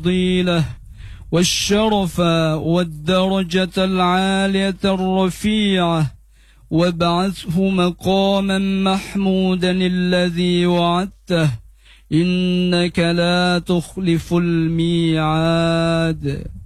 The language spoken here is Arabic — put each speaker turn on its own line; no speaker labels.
الفضيلة والشرف والدرجة العالية الرفيعة، وابعثه مقاما محمودا الذي وعدته، إنك لا تخلف الميعاد.